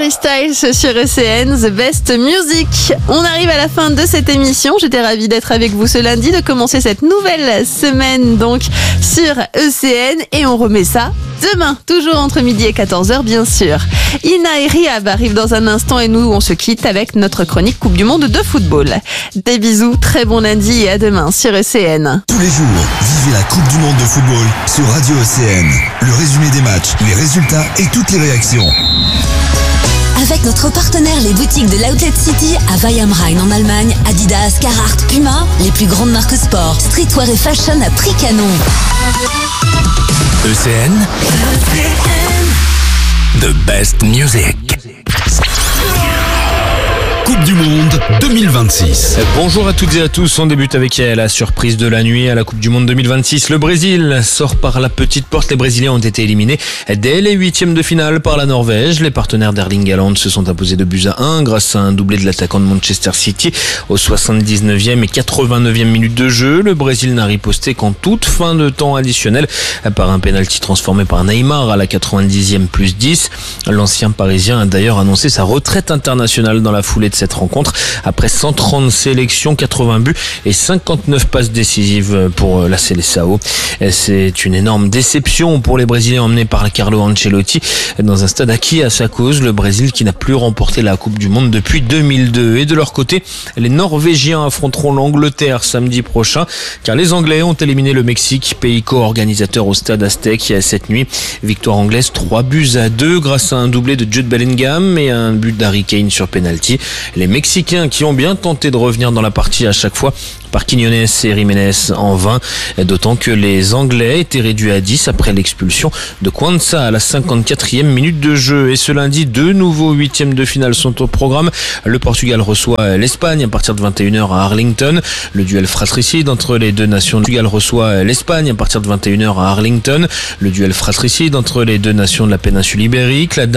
Harry Styles sur ECN, The Best Music. On arrive à la fin de cette émission. J'étais ravie d'être avec vous ce lundi, de commencer cette nouvelle semaine donc sur ECN et on remet ça demain, toujours entre midi et 14h bien sûr. Ina et Rihab arrivent dans un instant et nous on se quitte avec notre chronique Coupe du Monde de football. Des bisous, très bon lundi et à demain sur ECN. Tous les jours, vivez la Coupe du Monde de football sur Radio ECN. Le résumé des matchs, les résultats et toutes les réactions. Avec notre partenaire, les boutiques de l'Outlet City à Weih am Rhein en Allemagne, Adidas, Carhartt, Puma, les plus grandes marques sport, streetwear et fashion à prix canon. ECN, The Best Music. Coupe du Monde 2026. Bonjour à toutes et à tous, on débute avec la surprise de la nuit à la Coupe du Monde 2026. Le Brésil sort par la petite porte. Les Brésiliens ont été éliminés dès les huitièmes de finale par la Norvège. Les partenaires d'Erling Haaland se sont imposés de buts à 1 grâce à un doublé de l'attaquant de Manchester City aux 79e et 89e minutes de jeu. Le Brésil n'a riposté qu'en toute fin de temps additionnel par un pénalty transformé par Neymar à la 90e plus 10. L'ancien Parisien a d'ailleurs annoncé sa retraite internationale dans la foulée de cette rencontre après 130 sélections, 80 buts et 59 passes décisives pour la Seleção. C'est une énorme déception pour les Brésiliens emmenés par Carlo Ancelotti dans un stade acquis à sa cause. Le Brésil qui n'a plus remporté la Coupe du Monde depuis 2002. Et de leur côté, les Norvégiens affronteront l'Angleterre samedi prochain car les Anglais ont éliminé le Mexique, pays co-organisateur au stade Aztec cette nuit. Victoire anglaise 3-2 grâce à un doublé de Jude Bellingham et un but d'Harry Kane sur penalty. Les Mexicains qui ont bien tenté de revenir dans la partie à chaque fois par Quiñones et Jiménez en vain, d'autant que les Anglais étaient réduits à 10 après l'expulsion de Quansah à la 54e minute de jeu. Et ce lundi, deux nouveaux huitièmes de finale sont au programme. Le Portugal reçoit l'Espagne à partir de 21h à Arlington. Le duel fratricide entre les deux nations. Le Portugal reçoit l'Espagne à partir de 21h à Arlington. Le duel fratricide entre les deux nations de la péninsule ibérique.